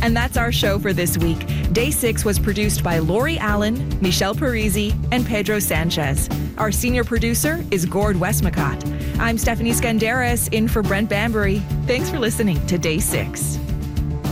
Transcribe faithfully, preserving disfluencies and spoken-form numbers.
And that's our show for this week. Day six was produced by Lori Allen, Michelle Parisi, and Pedro Sanchez. Our senior producer is Gord Westmacott. I'm Stephanie Skandaris, in for Brent Bambury. Thanks for listening to Day six.